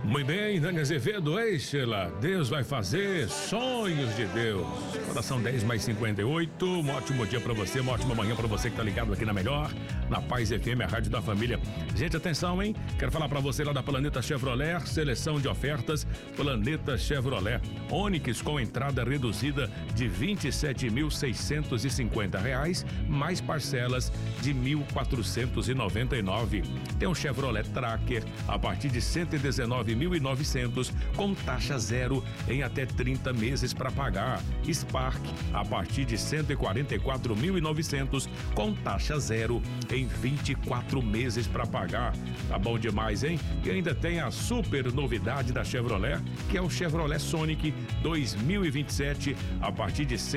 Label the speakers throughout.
Speaker 1: Muito bem, Dani Azevedo, Sheila, Deus vai fazer sonhos de Deus. Coração 10+58, um ótimo dia pra você, uma ótima manhã pra você que tá ligado aqui na Melhor, na Paz FM, a rádio da família. Gente, atenção, hein? Quero falar pra você lá da Planeta Chevrolet, seleção de ofertas, Planeta Chevrolet. Onix com entrada reduzida de R$27.650, mais parcelas de R$1.499. Tem um Chevrolet Tracker a partir de R$119.900 com taxa zero em até 30 meses para pagar. Spark a partir de R$144.900 com taxa zero em 24 meses para pagar. Tá bom demais, hein? E ainda tem a super novidade da Chevrolet, que é o Chevrolet Sonic 2027 a partir de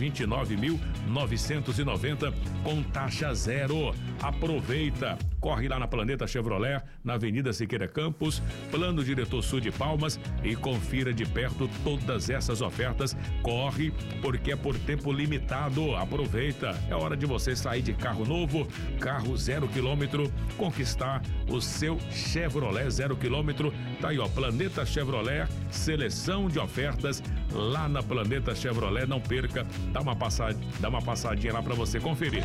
Speaker 1: R$129.990 com taxa zero. Aproveita, corre lá na Planeta Chevrolet, na Avenida Siqueira Campos, Plano Diretor Sul de Palmas, e confira de perto todas essas ofertas. Corre, porque é por tempo limitado. Aproveita, é hora de você sair de carro novo, carro 0 km, conquistar o seu Chevrolet 0 km. Tá aí, ó, Planeta Chevrolet, seleção de ofertas lá na Planeta Chevrolet. Não perca, dá uma passadinha lá para você conferir.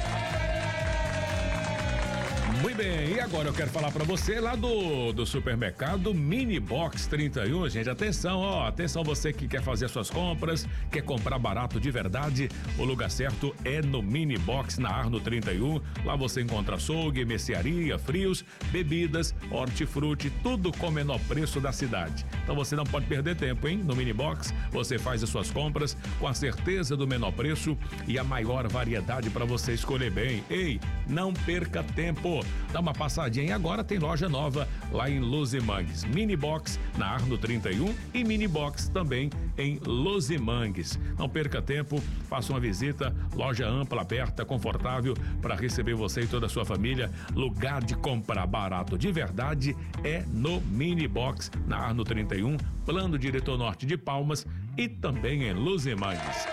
Speaker 1: Muito bem, e agora eu quero falar pra você lá do supermercado Mini Box 31, gente, atenção, ó, atenção você que quer fazer suas compras, quer comprar barato de verdade, o lugar certo é no Mini Box na Arno 31, lá você encontra açougue, mercearia, frios, bebidas, hortifruti, tudo com o menor preço da cidade. Então você não pode perder tempo, hein? No Mini Box você faz as suas compras com a certeza do menor preço e a maior variedade para você escolher bem. Ei, não perca tempo! Dá uma passadinha e agora tem loja nova lá em Luzimangues. Mini Box na Arno 31 e Mini Box também em Luzimangues. Não perca tempo, faça uma visita, loja ampla, aberta, confortável para receber você e toda a sua família. Lugar de comprar barato de verdade é no Mini Box na Arno 31, Plano Diretor Norte de Palmas e também em Luzimangues.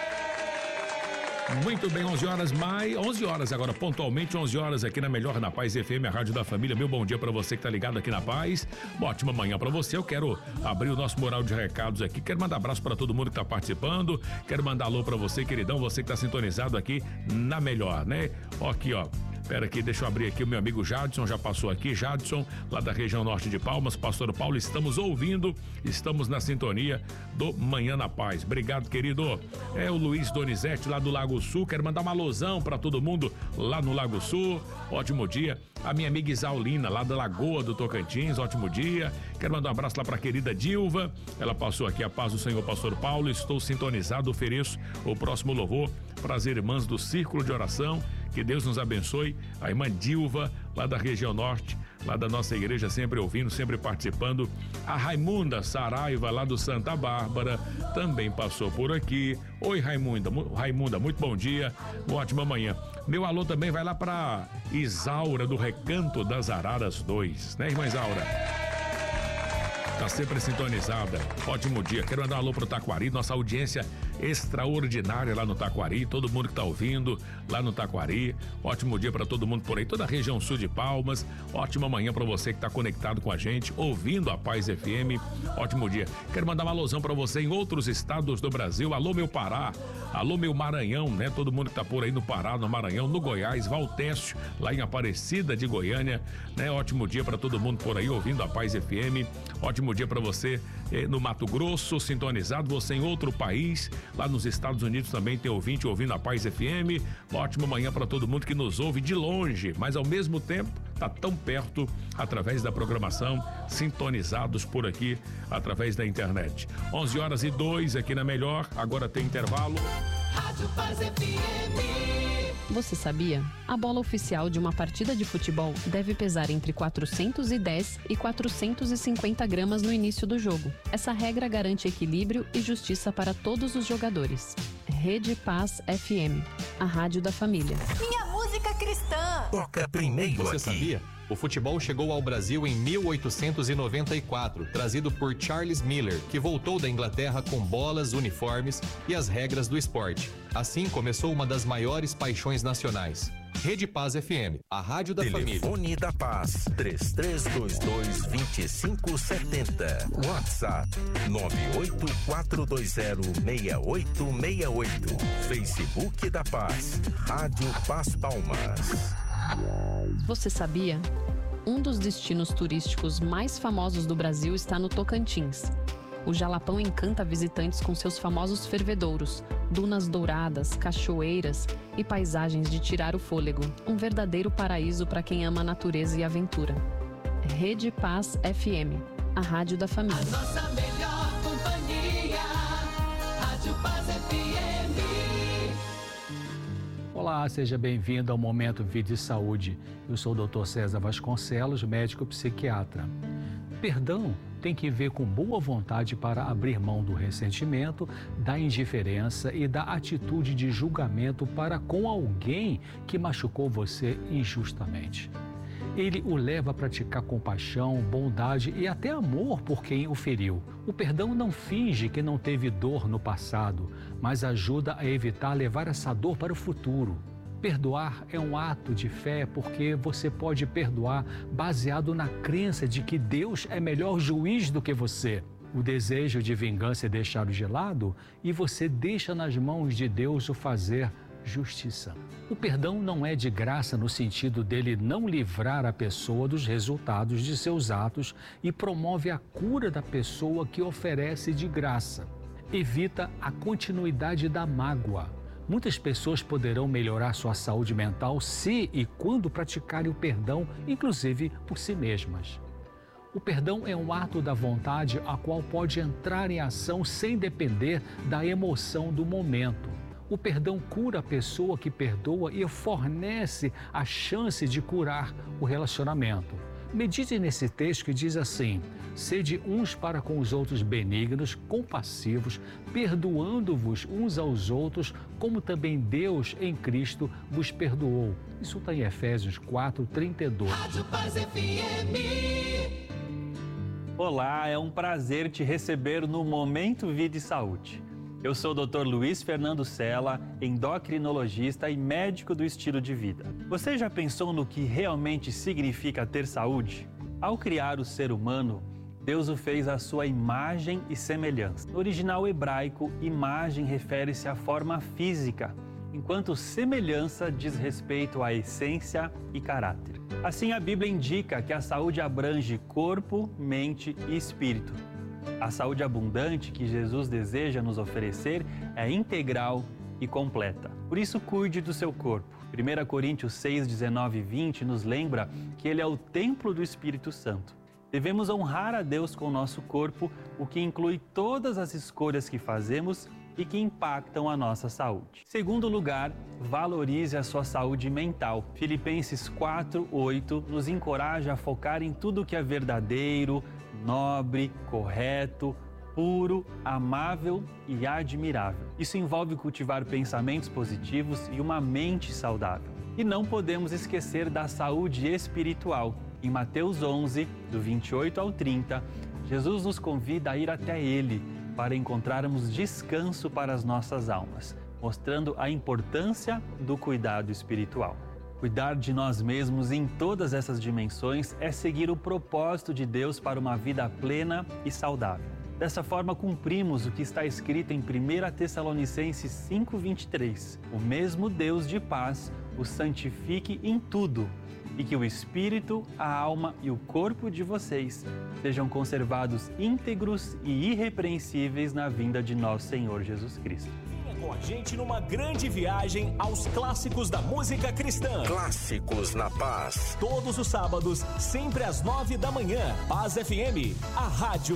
Speaker 1: Muito bem, 11 horas agora, pontualmente 11 horas aqui na Melhor, na Paz FM, a rádio da família. Meu bom dia pra você que tá ligado aqui na Paz. Uma ótima manhã pra você. Eu quero abrir o nosso mural de recados aqui. Quero mandar abraço pra todo mundo que tá participando. Quero mandar alô pra você, queridão, você que tá sintonizado aqui na Melhor, né? Ó, aqui, ó. Pera aqui, deixa eu abrir aqui o meu amigo Jadson, já passou aqui, Jadson, lá da região norte de Palmas. Pastor Paulo, estamos ouvindo, estamos na sintonia do Manhã na Paz. Obrigado, querido. É o Luiz Donizete, lá do Lago Sul. Quero mandar uma alusão pra todo mundo lá no Lago Sul. Ótimo dia. A minha amiga Isaulina, lá da Lagoa do Tocantins, ótimo dia. Quero mandar um abraço lá pra querida Dilva. Ela passou aqui, a paz do Senhor, Pastor Paulo. Estou sintonizado, ofereço o próximo louvor para as irmãs do Círculo de Oração. Que Deus nos abençoe. A irmã Dilva, lá da região norte, lá da nossa igreja, sempre ouvindo, sempre participando. A Raimunda Saraiva, lá do Santa Bárbara, também passou por aqui. Oi, Raimunda, muito bom dia, uma ótima manhã. Meu alô também vai lá para Isaura, do Recanto das Araras 2, né, irmã Isaura? Tá sempre sintonizada. Ótimo dia. Quero mandar um alô pro Taquari, nossa audiência extraordinária lá no Taquari, todo mundo que tá ouvindo lá no Taquari. Ótimo dia para todo mundo por aí, toda a região sul de Palmas. Ótima manhã para você que tá conectado com a gente, ouvindo a Paz FM. Ótimo dia. Quero mandar uma alusão para você em outros estados do Brasil. Alô, meu Pará. Alô, meu Maranhão, né? Todo mundo que tá por aí no Pará, no Maranhão, no Goiás, Valtécio, lá em Aparecida de Goiânia, né? Ótimo dia para todo mundo por aí ouvindo a Paz FM. Ótimo dia para você no Mato Grosso, sintonizado, você em outro país, lá nos Estados Unidos também tem ouvinte ouvindo a Paz FM. Uma ótima manhã para todo mundo que nos ouve de longe, mas ao mesmo tempo tá tão perto através da programação, sintonizados por aqui através da internet. 11h02 aqui na Melhor, agora tem intervalo.
Speaker 2: Rádio Paz FM.
Speaker 3: Você sabia? A bola oficial de uma partida de futebol deve pesar entre 410 e 450 gramas no início do jogo. Essa regra garante equilíbrio e justiça para todos os jogadores. Rede Paz FM, a rádio da família.
Speaker 2: Minha música cristã.
Speaker 4: Toca primeiro
Speaker 1: Você
Speaker 4: aqui.
Speaker 1: sabia?
Speaker 4: O futebol chegou ao Brasil em 1894, trazido por Charles Miller, que voltou da Inglaterra com bolas, uniformes e as regras do esporte. Assim começou uma das maiores paixões nacionais. Rede Paz FM, a rádio da família.
Speaker 5: Telefone da Paz, 3322-2570. WhatsApp, 984206868. Facebook da Paz, Rádio Paz Palmas.
Speaker 3: Você sabia? Um dos destinos turísticos mais famosos do Brasil está no Tocantins. O Jalapão encanta visitantes com seus famosos fervedouros, dunas douradas, cachoeiras e paisagens de tirar o fôlego. Um verdadeiro paraíso para quem ama a natureza e aventura. Rede Paz FM, a rádio da família.
Speaker 2: A nossa melhor companhia, Rádio Paz FM.
Speaker 6: Olá, seja bem-vindo ao Momento Vida e Saúde. Eu sou o Dr. César Vasconcelos, médico psiquiatra. Perdão tem que ver com boa vontade para abrir mão do ressentimento, da indiferença e da atitude de julgamento para com alguém que machucou você injustamente. Ele o leva a praticar compaixão, bondade e até amor por quem o feriu. O perdão não finge que não teve dor no passado, mas ajuda a evitar levar essa dor para o futuro. Perdoar é um ato de fé porque você pode perdoar baseado na crença de que Deus é melhor juiz do que você. O desejo de vingança é deixado de lado e você deixa nas mãos de Deus o fazer justiça. O perdão não é de graça no sentido dele não livrar a pessoa dos resultados de seus atos e promove a cura da pessoa que oferece de graça. Evita a continuidade da mágoa. Muitas pessoas poderão melhorar sua saúde mental se e quando praticarem o perdão, inclusive por si mesmas. O perdão é um ato da vontade a qual pode entrar em ação sem depender da emoção do momento. O perdão cura a pessoa que perdoa e fornece a chance de curar o relacionamento. Medite nesse texto que diz assim: sede uns para com os outros benignos, compassivos, perdoando-vos uns aos outros, como também Deus em Cristo vos perdoou. Isso está em Efésios 4:32.
Speaker 2: Rádio Paz FM.
Speaker 7: Olá, é um prazer te receber no Momento Vida e Saúde. Eu sou o Dr. Luiz Fernando Sela, endocrinologista e médico do estilo de vida. Você já pensou no que realmente significa ter saúde? Ao criar o ser humano, Deus o fez à sua imagem e semelhança. No original hebraico, imagem refere-se à forma física, enquanto semelhança diz respeito à essência e caráter. Assim, a Bíblia indica que a saúde abrange corpo, mente e espírito. A saúde abundante que Jesus deseja nos oferecer é integral e completa. Por isso, cuide do seu corpo. 1 Coríntios 6, 19 e 20 nos lembra que ele é o templo do Espírito Santo. Devemos honrar a Deus com o nosso corpo, o que inclui todas as escolhas que fazemos e que impactam a nossa saúde. Segundo lugar, valorize a sua saúde mental. Filipenses 4:8 nos encoraja a focar em tudo que é verdadeiro, nobre, correto, puro, amável e admirável. Isso envolve cultivar pensamentos positivos e uma mente saudável. E não podemos esquecer da saúde espiritual. Em Mateus 11, do 28 ao 30, Jesus nos convida a ir até Ele para encontrarmos descanso para as nossas almas, mostrando a importância do cuidado espiritual. Cuidar de nós mesmos em todas essas dimensões é seguir o propósito de Deus para uma vida plena e saudável. Dessa forma, cumprimos o que está escrito em 1 Tessalonicenses 5:23. O mesmo Deus de paz os santifique em tudo, e que o espírito, a alma e o corpo de vocês sejam conservados íntegros e irrepreensíveis na vinda de nosso Senhor Jesus Cristo.
Speaker 8: Com a gente numa grande viagem aos clássicos da música cristã.
Speaker 5: Clássicos na Paz.
Speaker 8: Todos os sábados, sempre às 9 da manhã. Paz FM, a rádio